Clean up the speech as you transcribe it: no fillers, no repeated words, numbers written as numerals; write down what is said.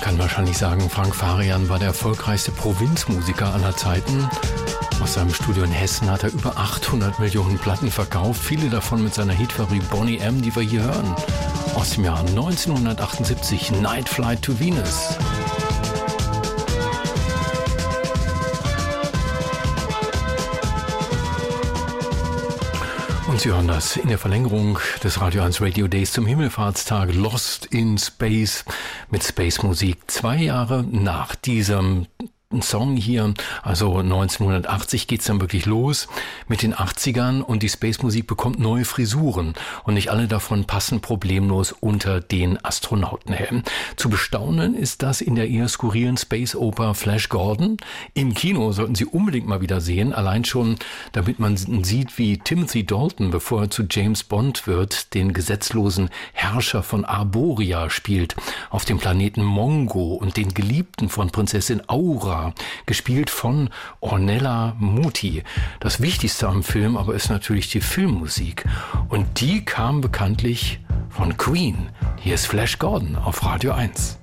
kann wahrscheinlich sagen, Frank Farian war der erfolgreichste Provinzmusiker aller Zeiten. Aus seinem Studio in Hessen hat er über 800 Millionen Platten verkauft, viele davon mit seiner Hitfabrik Boney M., die wir hier hören. Aus dem Jahr 1978, Night Flight to Venus. Und Sie hören das in der Verlängerung des Radio 1 Radio Days zum Himmelfahrtstag, Lost in Space mit Space Musik. 2 Jahre nach diesem Song hier, also 1980 geht's dann wirklich los mit den 80ern und die Space-Musik bekommt neue Frisuren und nicht alle davon passen problemlos unter den Astronautenhelm. Zu bestaunen ist das in der eher skurrilen Space-Oper Flash Gordon. Im Kino sollten Sie unbedingt mal wieder sehen, allein schon, damit man sieht, wie Timothy Dalton, bevor er zu James Bond wird, den gesetzlosen Herrscher von Arboria spielt, auf dem Planeten Mongo und den Geliebten von Prinzessin Aura, gespielt von Ornella Muti. Das Wichtigste am Film aber ist natürlich die Filmmusik. Und die kam bekanntlich von Queen. Hier ist Flash Gordon auf Radio 1.